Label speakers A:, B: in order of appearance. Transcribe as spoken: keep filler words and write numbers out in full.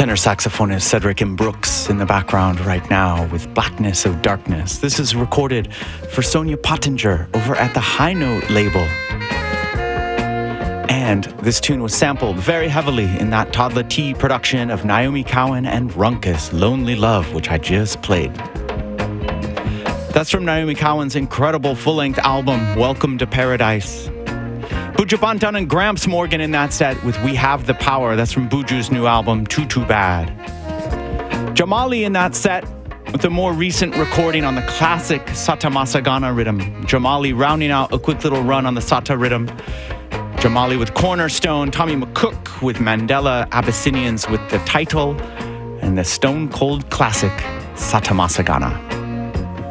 A: tenor saxophonist Cedric M. Brooks in the background right now with Blackness of Darkness. This is recorded for Sonia Pottinger over at the High Note label. And this tune was sampled very heavily in that Toddla T production of Naomi Cowan and Runckus, Lonely Love, which I just played. That's from Naomi Cowan's incredible full-length album, Welcome to Paradise. Buju Banton and Gramps Morgan in that set with We Have the Power. That's from Buju's new album, Too Too Bad. Jamali in that set with a more recent recording on the classic Sata Masagana rhythm. Jamali rounding out a quick little run on the Sata rhythm. Jamali with Cornerstone, Tommy McCook with Mandela, Abyssinians with the title, and the stone cold classic Sata Masagana.